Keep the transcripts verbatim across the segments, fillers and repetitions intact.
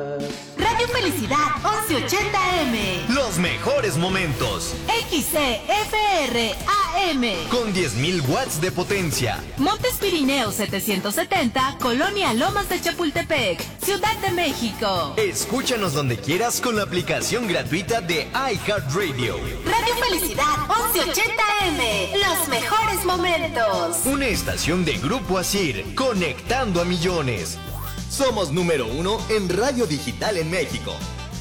Radio Felicidad once ochenta A M. Los mejores momentos. X C F R A M. Con diez mil watts de potencia. Montes Pirineos setecientos setenta, Colonia Lomas de Chapultepec, Ciudad de México. Escúchanos donde quieras con la aplicación gratuita de iHeartRadio. Radio Felicidad once ochenta A M. Los mejores momentos. Una estación de Grupo Asir, conectando a millones. Somos número uno en radio digital en México.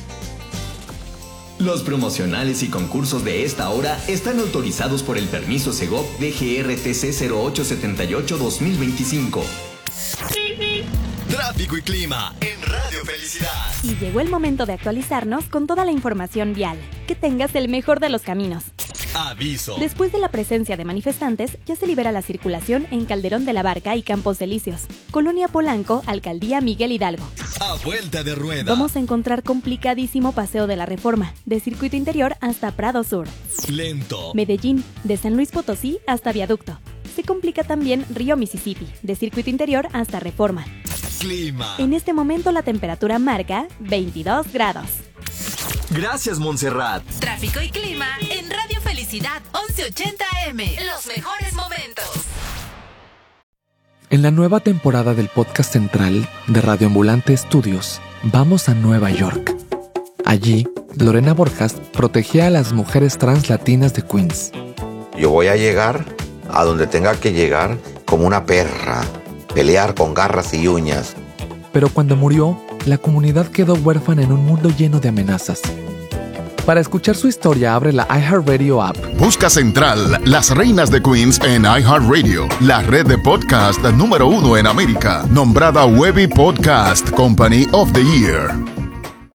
Los promocionales y concursos de esta hora están autorizados por el permiso Segov D G R T C cero ocho siete ocho guión dos mil veinticinco. Tráfico y clima en Radio Felicidad. Y llegó el momento de actualizarnos con toda la información vial. Que tengas el mejor de los caminos. Aviso. Después de la presencia de manifestantes, ya se libera la circulación en Calderón de la Barca y Campos Elíseos. Colonia Polanco, Alcaldía Miguel Hidalgo. A vuelta de rueda. Vamos a encontrar complicadísimo Paseo de la Reforma, de Circuito Interior hasta Prado Sur. Lento. Medellín, de San Luis Potosí hasta Viaducto. Se complica también Río Mississippi, de Circuito Interior hasta Reforma. Clima. En este momento la temperatura marca veintidós grados. Gracias, Montserrat. Tráfico y clima en Radio Felicidad once ochenta A M. Los mejores momentos. En la nueva temporada del podcast central de Radio Ambulante Estudios, vamos a Nueva York. Allí, Lorena Borjas protegía a las mujeres trans latinas de Queens. Yo voy a llegar a donde tenga que llegar como una perra, pelear con garras y uñas. Pero cuando murió, la comunidad quedó huérfana en un mundo lleno de amenazas. Para escuchar su historia, abre la iHeartRadio app. Busca Central, las reinas de Queens en iHeartRadio, la red de podcast número uno en América, nombrada Webby Podcast Company of the Year.